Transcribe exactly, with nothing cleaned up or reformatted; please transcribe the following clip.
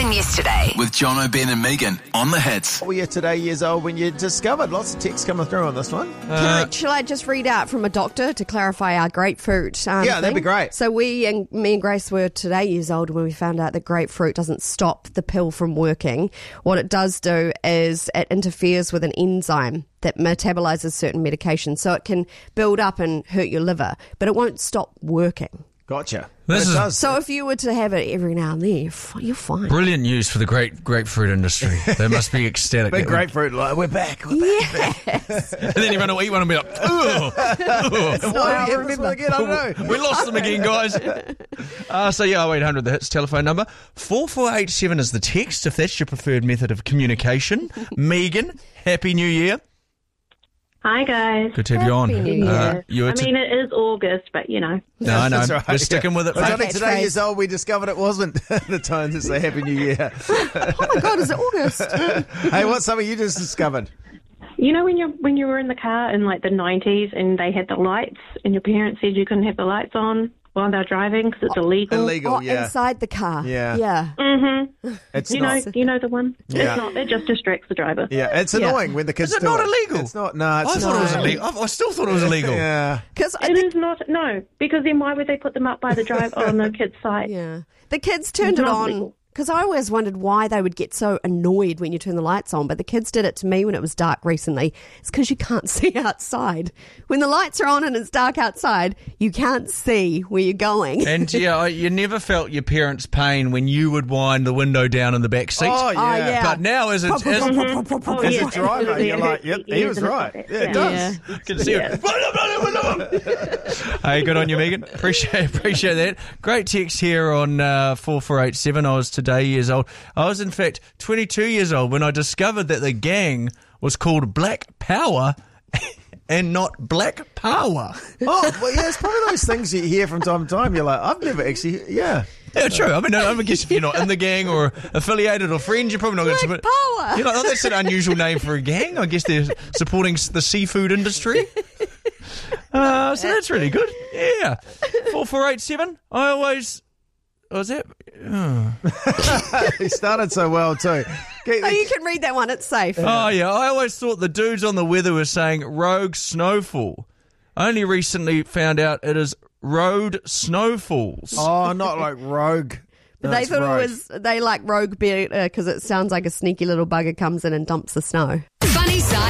happened yesterday? With John O'Ben and Megan on the hits. Were you today years old when you discovered? Lots of texts coming through on this one. Can I, shall I just read out from a doctor to clarify our grapefruit um, Yeah, that'd thing? be great. So we and me and Grace were today years old when we found out that grapefruit doesn't stop the pill from working. What it does do is it interferes with an enzyme that metabolizes certain medications, so it can build up and hurt your liver, but it won't stop working. Gotcha. This But it is- does. So if you were to have it every now and then, you're fi- you're fine. Brilliant news for the grape grapefruit industry. They must be ecstatic. Big that we- grapefruit, like, we're back. We're back. Yes. And then everyone will eat one and be like, ugh, ugh. Why do you I get this remember. one again? I don't know. We lost them again, guys. Uh, so, yeah, oh eight hundred, the hits telephone number. four four eight seven is the text, if that's your preferred method of communication. Megan, Happy New Year. Hi, guys. Good to have you on. Happy New Uh, Year. you were I to- mean, it is August, but, you know. no, I know. That's right, We're sticking yeah. with it. I was mate. only today Catchphrase. years old we discovered it wasn't the time to say Happy New Year. Oh my God, is it August? Hey, what's something you just discovered? You know when you when you were in the car in, like, the nineties and they had the lights and your parents said you couldn't have the lights on while they're driving because it's illegal? Illegal, Oh, yeah. inside the car. Yeah. Yeah. Mm-hmm. It's You not. know, you know the one? Yeah. It's not. It just distracts the driver. Yeah, it's Yeah. annoying when the kids Is it do not it. illegal? It's not, no, it's I thought it was not. illegal. I I still thought it was illegal. Yeah. Because It is not. No, because then why would they put them up by the drive on the kid's side? Yeah. The kids turned It's it not on legal. because I always wondered why they would get so annoyed when you turn the lights on, but the kids did it to me when it was dark recently. It's because you can't see outside. When the lights are on and it's dark outside, you can't see where you're going. And yeah, I- you never felt your parents' pain when you would wind the window down in the back seat. Oh, yeah. Oh, yeah. But now, as a, as, Oh, As yeah. a driver, you're like, yep, he Yeah, was it's right. like Yeah, that. it does. Yeah. can see it. Hey, good on you, Megan. Appreciate appreciate that. Great text here on uh, four four eight seven. I was today years old. I was, in fact, twenty-two years old when I discovered that the gang was called Black Power and not Black Power. Oh, well, yeah, it's probably those things you hear from time to time. You're like, I've never actually, yeah. Yeah, true. I mean, I I guess if you're not in the gang or affiliated or friends, you're probably not going to Black support. Power. You know, that's an unusual name for a gang. I guess they're supporting s- the seafood industry. Uh, so that's really good. Yeah. four four eight seven. I always. Was that? Oh. He started so well, too. Oh, you can read that one. It's safe. Oh, yeah. I always thought the dudes on the weather were saying rogue snowfall. I only recently found out it is road snowfalls. Oh, not like rogue. But No, they it's thought rogue. it was, they like rogue better because it sounds like a sneaky little bugger comes in and dumps the snow.